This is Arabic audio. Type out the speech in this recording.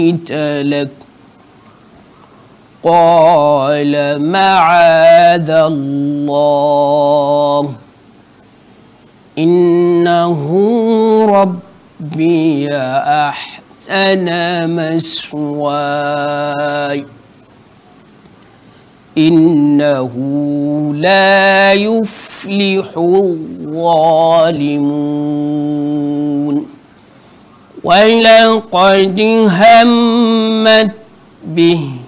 لك قال معاذ الله إنه ربي أحسن مثواي إنه لا يفلح الظالمون ولقد همت به